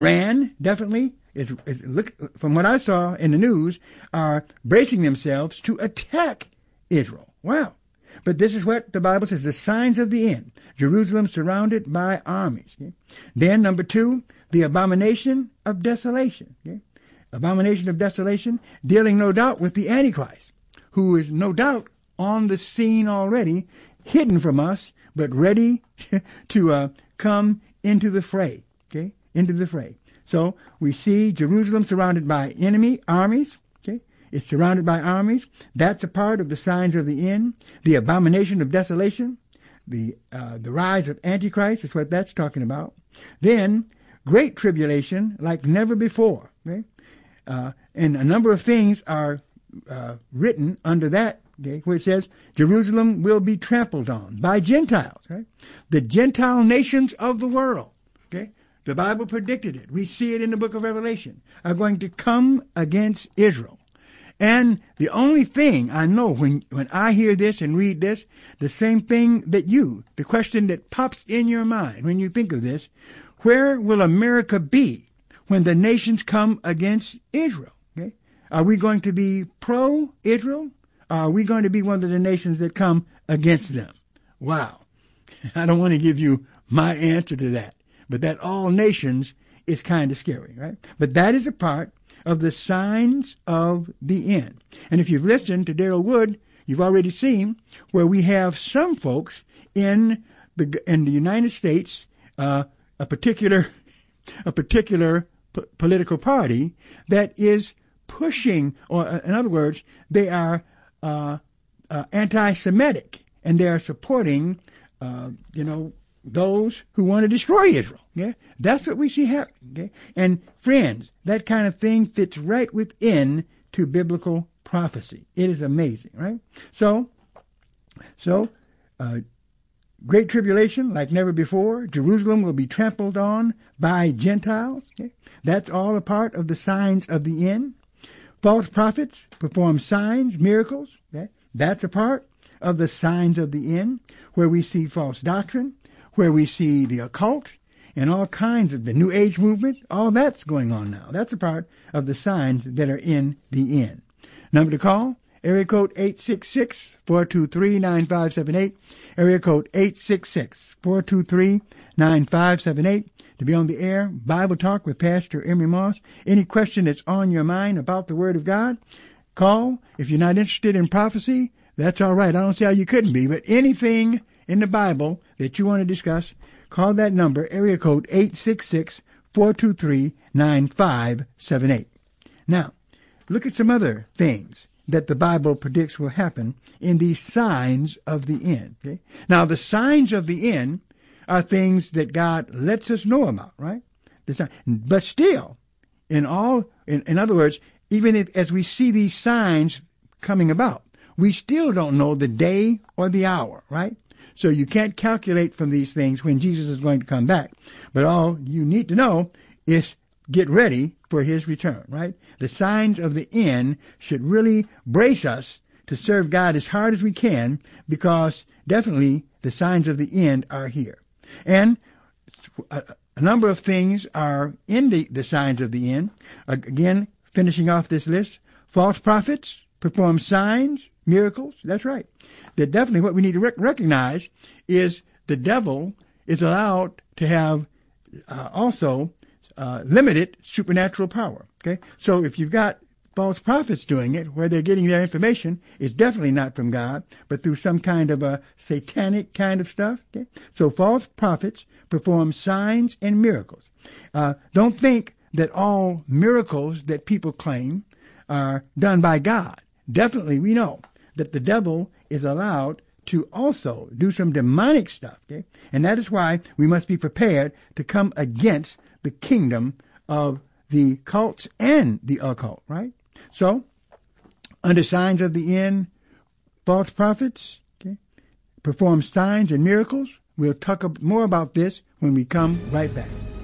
Iran definitely look, from what I saw in the news, are bracing themselves to attack Israel. Wow. But this is what the Bible says, the signs of the end. Jerusalem surrounded by armies. Okay? Then, number 2, the abomination of desolation. Okay? Abomination of desolation, dealing no doubt with the Antichrist, who is no doubt on the scene already, hidden from us, but ready to come into the fray. Okay? Into the fray. So we see Jerusalem surrounded by enemy armies. Okay, it's surrounded by armies. That's a part of the signs of the end. The abomination of desolation, the rise of Antichrist is what that's talking about. Then great tribulation like never before. Okay, and a number of things are written under that. Okay, where it says Jerusalem will be trampled on by Gentiles. Right, the Gentile nations of the world. Okay. The Bible predicted it. We see it in the book of Revelation, are going to come against Israel. And the only thing I know when I hear this and read this, the same thing that the question that pops in your mind when you think of this, where will America be when the nations come against Israel? Okay? Are we going to be pro-Israel? Or are we going to be one of the nations that come against them? Wow. I don't want to give you my answer to that. But that all nations is kind of scary, right? But that is a part of the signs of the end. And if you've listened to Daryl Wood, you've already seen where we have some folks in the United States, a particular political party that is pushing, or in other words, they are anti-Semitic, and they are supporting, those who want to destroy Israel. Yeah, that's what we see happen. Okay, and friends, that kind of thing fits right within to biblical prophecy. It is amazing, right? So, great tribulation like never before. Jerusalem will be trampled on by Gentiles. Okay? That's all a part of the signs of the end. False prophets perform signs, miracles. Okay? That's a part of the signs of the end, where we see false doctrine, where we see the occult, and all kinds of the New Age movement. All that's going on now. That's a part of the signs that are in the end. Number to call, area code 866-423-9578, area code 866-423-9578, to be on the air, Bible Talk with Pastor Emery Moss. Any question that's on your mind about the Word of God, call. If you're not interested in prophecy, that's all right. I don't see how you couldn't be, but anything in the Bible that you want to discuss, call that number, area code 866-423-9578. Now, look at some other things that the Bible predicts will happen in these signs of the end. Okay? Now, the signs of the end are things that God lets us know about, right? But still, in other words, even as we see these signs coming about, we still don't know the day or the hour, right? So you can't calculate from these things when Jesus is going to come back. But all you need to know is get ready for his return, right? The signs of the end should really brace us to serve God as hard as we can, because definitely the signs of the end are here. And a number of things are in the signs of the end. Again, finishing off this list, false prophets perform signs, miracles. That's right. That definitely what we need to recognize is the devil is allowed to have also limited supernatural power. Okay, so if you've got false prophets doing it, where they're getting their information, is definitely not from God, but through some kind of a satanic kind of stuff. Okay, so false prophets perform signs and miracles. Don't think that all miracles that people claim are done by God. Definitely, we know that the devil is allowed to also do some demonic stuff, okay? And that is why we must be prepared to come against the kingdom of the cults and the occult, right? So, under signs of the end, false prophets, okay, perform signs and miracles. We'll talk more about this when we come right back.